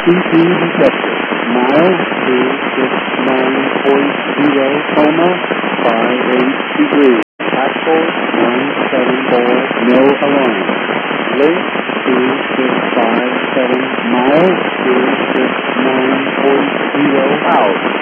CP detected. Miles 269.0, coma, 58 degrees. Actual 174, no alarm. Link 2657, miles 269.0, out.